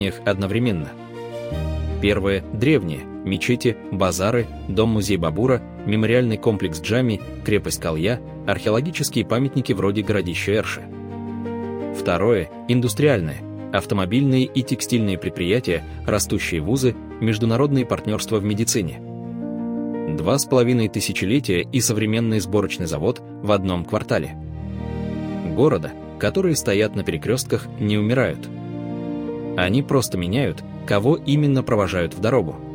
одновременно. Первое – древние, мечети, базары, дом-музей Бабура, мемориальный комплекс Джами, крепость Калъя, археологические памятники вроде городища Эрши. Второе – индустриальное, автомобильные и текстильные предприятия, растущие вузы, международные партнерства в медицине. 2,5 тысячелетия и современный сборочный завод в одном квартале. Города, которые стоят на перекрестках, не умирают. Они просто меняют, кого именно провожают в дорогу.